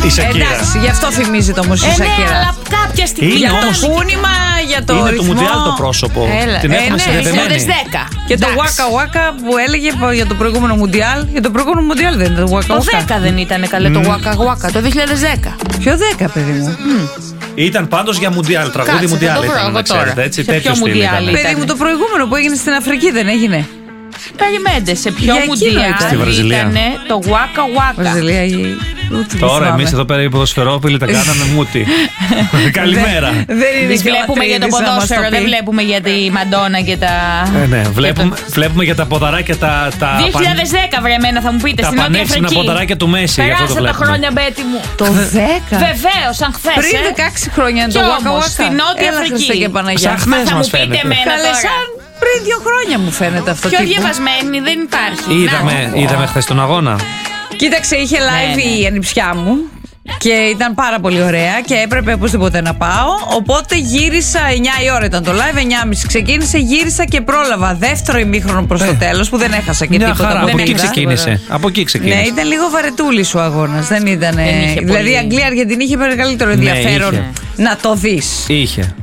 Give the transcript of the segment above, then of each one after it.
Η Σακύρα. Εντάξει, γι' αυτό θυμίζεται όμως η Σακύρα. Ναι, αλλά κάποια στιγμή. Για το όμως- πούνημα, για το Είναι ρυθμό. του Μουντιάλ το πρόσωπο. Έλα. Την έχουμε ναι, συνδεδεμένη. 2010. Και το Εντάξει. Waka Waka που έλεγε για το προηγούμενο Μουντιάλ. Για το προηγούμενο Μουντιάλ δεν ήταν το Waka Το Waka. 10 δεν ήταν καλέ το Waka Waka, το 2010. Ποιο 10, παιδί μου. Ήταν πάντως για Μουντιάλ. Τραγούδι Κάτσε, Μουντιάλ θα το βρω ήταν, εγώ να ξέρετε. τώρα. Έτσι, Σε τέτοιο ποιο στυλ Μουντιάλ ήταν. ήταν? Παιδί μου, το προηγούμενο που έγινε στην Αφρική δεν έγινε. Περιμένετε, σε ποιο Για εκείνο Μουντιάλ ήταν. Στη Βραζιλία. ήταν το Waka Waka. Βραζιλία ή. Τώρα εμείς εδώ πέρα οι ποδοσφαιρόπιλοι τα κάναμε μούτι. Καλημέρα. Δεν είναι Εμείς και βλέπουμε για το Λατρίδης να μας ποδόσφαιρο, το δεν πει. βλέπουμε για τη Μαντόνα και τα. Ναι, βλέπουμε για τα ποδαράκια τα 2010 βρε εμένα θα μου πείτε τα στην Νότια πανέξυπνα Αφρική. ποδαράκια του Μέση. Γι' αυτό το Περάσαν τα βλέπουμε. χρόνια, Μπέτη μου. Το 10. Βεβαίω, σαν χθε. Πριν 16 χρόνια είναι το Κι Waka όμως, Waka. στη Νότια Έλα, Αφρική. Χριστέ και Παναγιά. Σαν χθες Θα μου μας πείτε φαίνεται. εμένα Καλέ, τώρα. σαν πριν 2 χρόνια μου φαίνεται αυτό. Πιο τύπου. διαβασμένη δεν υπάρχει. Είδαμε χθες τον αγώνα. Κοίταξε, είχε live ναι. η ανιψιά μου και ήταν πάρα πολύ ωραία και έπρεπε οπωσδήποτε να πάω. Οπότε γύρισα, 9 η ώρα ήταν το live, 9.30 ξεκίνησε, γύρισα και πρόλαβα δεύτερο ημίχρονο προς το τέλος που δεν έχασα και Μια τίποτα. χαρά, που από δεν εκεί είδα. ξεκίνησε. Από εκεί Ναι, ξεκίνησε. ήταν λίγο βαρετούλης ο αγώνας. Δεν ήταν. Δεν είχε Δηλαδή πολύ. η Αγγλία-Αργεντινή είχε μεγαλύτερο ενδιαφέρον είχε. να το δεις. Είχε.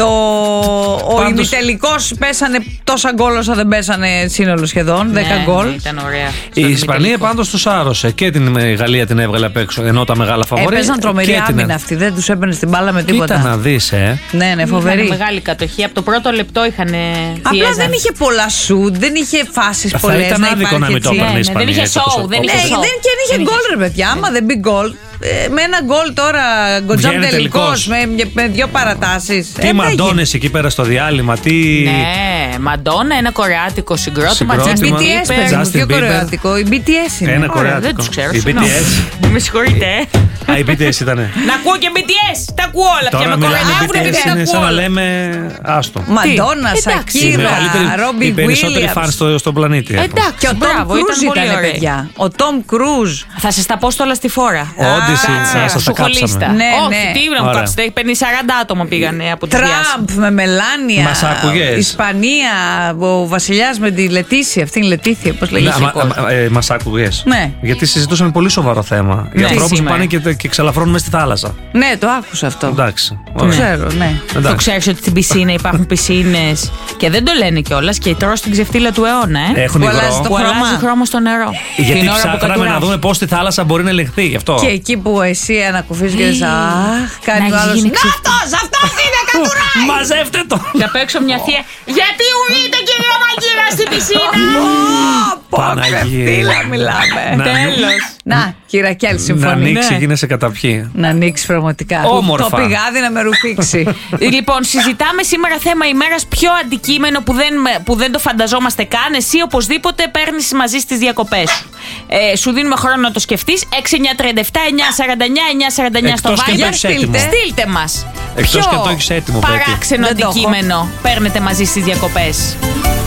Ο Πάντως- ημιτελικός πέσανε τόσα γκολ όσα δεν πέσανε σύνολο σχεδόν. 10 γκολ. Ήταν ωραία. Η Ισπανία πάντως τους άρρωσε και την Γαλλία την έβγαλε απ' έξω ενώ τα μεγάλα φαβορί. Έπαιζαν τρομερή άμυνα αυτή. Δεν τους έμπαινε στην μπάλα με τίποτα. Κοίτα να δεις, Ναι, φοβερή. Μεγάλη κατοχή. Από το πρώτο λεπτό είχαν. Απλά δεν είχε πολλά σουτ, δεν είχε φάσεις Θα πολλές. ήταν άδικο να μην το έπαιρνε η Ναι, Ισπανία. δεν είχε έτσι, show, όπως- δεν Ναι, είχε show. και δεν είχε γκολ, ρε παιδιά. Άμα δεν μπει γκολ, με ένα γκολ τώρα γκοτζάμ Βγαίνει τελικός, τελικός. με 2 παρατάσεις. Τι μαντώνες εκεί πέρα στο διάλειμμα, τι. Ναι, Μαντόνα, ένα κορεάτικο συγκρότημα. Συγκρότημα. Justin BTS, Bieber. παιδί μου, Justin πιο Bieber. κορεατικό. Η BTS είναι. Ένα Ωραία, κορεάτικο. δεν τους ξέρω. Η συγγνώμη. BTS. Με συγχωρείτε. Α, η BTS ήτανε. Να ακούω και BTS. Τα ακούω όλα πια. Τώρα Με μιλάμε κορεάτικο BTS, είναι σαν να λέμε άστο. Μαντόνα, Τι? Σακύρα, Οι Ρόμπι περισσότεροι φαν Βίλιαμς. στον πλανήτη. έχουν. Εντάξει, Και ο Τόμ μπράβο, Κρούζ ήταν πολύ ήταν, ωραία. παιδιά. Ο Τόμ Κρούζ. Θα σας τα πω στο όλα στη φόρα. Όντιση, Κάτσε, να σας τα σουχολίστα. κάψαμε. Ναι, Όχι, ναι. τι να μου Ωραία. κάτσετε, 50-40 άτομα πήγανε από τη διάσημη. Τραμπ με Μελάνια. Μας άκουγες? Ισπανία, ο βασιλιάς με τη Λετήσια. Αυτή είναι η Λετήθια, πώς λέγεται. Μας άκουγες. Ναι. Γιατί συζητούσαμε πολύ σοβαρό θέμα. Για Ναι. ανθρώπους που Σήμερα. πάνε και ξαλαφρώνουν μέσα στη θάλασσα. Ναι, το άκουσα αυτό. Εντάξει. Το ωραία. ξέρω, ναι. Το Εντάξει. ξέρεις ότι στην πισίνα υπάρχουν πισίνες και δεν το λένε κιόλας και τρως την ξεφτύλα του αιώνα, Έχουν Που αλλάζει υγρό. το που χρώμα. αλλάζει χρώμα στο νερό. Γιατί Την ώρα που ψάχναμε να κατουράς. δούμε πώς τη θάλασσα μπορεί να ελεγχθεί. Γι' αυτό. Και εκεί που εσύ ανακουφίζεις και λες, αχ, κάνει Να ο άλλος. γίνει Αυτός είναι, κατουράει. Μαζεύτε το! Και απ' έξω μια θεία. Γιατί ουρείτε κυρία Μαγκύρα στην πισίνα. Πω, Παναγία. κρεφτήλα μιλάμε. Να- Τέλος. Να, Κυρακέλ, Να συμφωνεί. ανοίξει, Ναι. γίνεσαι καταπιεί. Να ανοίξει πραγματικά. Όμορφα. Το πηγάδι να με ρουφήξει. Λοιπόν, συζητάμε σήμερα θέμα ημέρας ποιο αντικείμενο που δεν το φανταζόμαστε καν. Εσύ οπωσδήποτε παίρνεις μαζί στις διακοπές σου. Σου δίνουμε χρόνο να το σκεφτείς. 6937 949 949 στο Εκτός και αν το Viber. έχεις έτοιμο. Στείλτε μας. Εκτός Ποιο και αν το έχεις έτοιμο, Πέττη. παράξενο Δεν το έχω. αντικείμενο παίρνετε μαζί στις διακοπές.